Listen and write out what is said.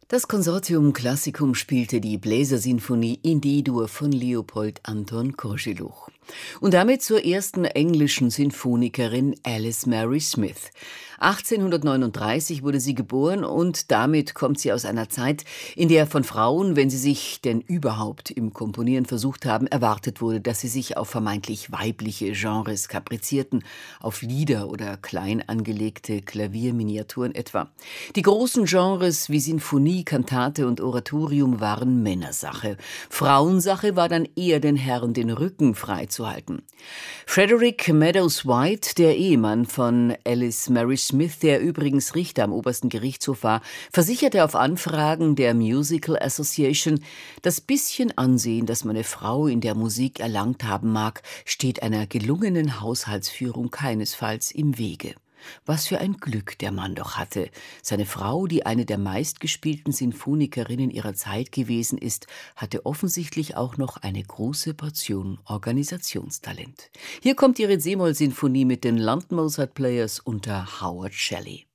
Das Consortium Classicum spielte die Bläsersinfonie in D-Dur von Leopold Anton Kozeluch. Und damit zur ersten englischen Sinfonikerin Alice Mary Smith. 1839 wurde sie geboren und damit kommt sie aus einer Zeit, in der von Frauen, wenn sie sich denn überhaupt im Komponieren versucht haben, erwartet wurde, dass sie sich auf vermeintlich weibliche Genres kaprizierten, auf Lieder oder klein angelegte Klavierminiaturen etwa. Die großen Genres wie Sinfonie, Kantate und Oratorium waren Männersache. Frauensache war dann eher den Herren den Rücken freizuhalten. Frederick Meadows White, der Ehemann von Alice Mary Smith, der übrigens Richter am obersten Gerichtshof war, versicherte auf Anfragen der Musical Association, das bisschen Ansehen, das meine Frau in der Musik erlangt haben mag, steht einer gelungenen Haushaltsführung keinesfalls im Wege. Was für ein Glück der Mann doch hatte. Seine Frau, die eine der meistgespielten Sinfonikerinnen ihrer Zeit gewesen ist, hatte offensichtlich auch noch eine große Portion Organisationstalent. Hier kommt ihre C-Moll-Sinfonie mit den London Mozart Players unter Howard Shelley.